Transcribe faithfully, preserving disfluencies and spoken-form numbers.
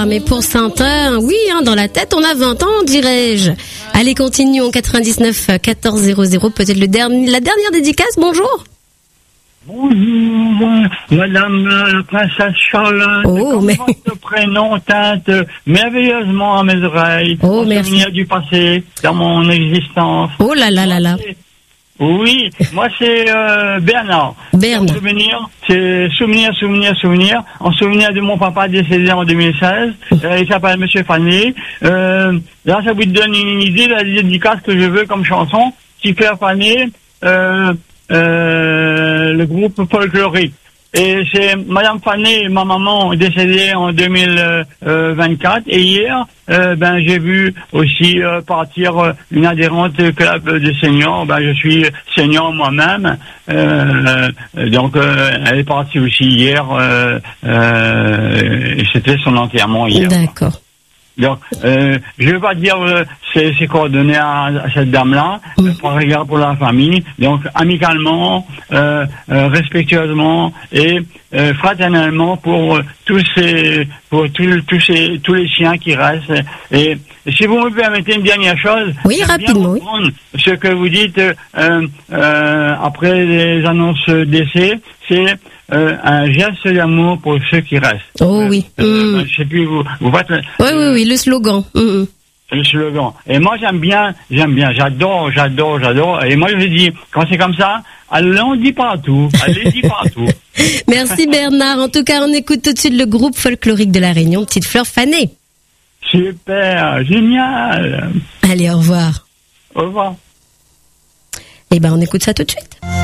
Ah, mais pour certains, oui, hein, dans la tête, on a vingt ans, dirais-je. Allez, continuons. quatre-vingt-dix-neuf quatorze zéro zéro, peut-être le dernier, la dernière dédicace. Bonjour. Bonjour, Madame la Princesse Charlotte. Oh, mais... Votre prénom teinte merveilleusement à mes oreilles. Oh, merci. Souvenir du passé, dans mon existence. Oh là là là là. Oui, moi c'est euh, Bernard. Bernard. Souvenir, c'est souvenir, souvenir, souvenir. En souvenir de mon papa décédé en deux mille seize. Euh, il s'appelle Monsieur Fanny. Euh, là, ça vous donne une idée de la dédicace que je veux comme chanson. Super Fanny, euh, euh, le groupe folklorique. Et c'est Madame Fanny, ma maman, décédée en deux mille vingt-quatre. Et hier, euh, ben j'ai vu aussi euh, partir euh, une adhérente club de seniors. Ben je suis senior moi-même. Euh, donc euh, elle est partie aussi hier. Euh, euh, et c'était son enterrement hier. D'accord. Donc, euh, je ne vais pas dire euh, ses, ses coordonnées à, à cette dame-là, mmh. euh, par regard pour la famille. Donc, amicalement, euh, euh, respectueusement et euh, fraternellement pour euh, tous ces, pour tous, tous ces, tous les chiens qui restent. Et, et si vous me permettez une dernière chose, oui, rapidement. Bien ce que vous dites euh, euh, après les annonces décès, c'est Euh, un geste d'amour pour ceux qui restent. Oh oui. Euh, mmh. Je sais plus, vous, vous faites... Oui, oui, oui, le slogan. Mmh. Le slogan. Et moi, j'aime bien, j'aime bien, j'adore, j'adore, j'adore. Et moi, je dis, quand c'est comme ça, allons-y partout, allez-y partout. Merci Bernard. En tout cas, on écoute tout de suite le groupe folklorique de La Réunion, Petite Fleur Fanée. Super, génial. Allez, au revoir. Au revoir. Eh ben, on écoute ça tout de suite.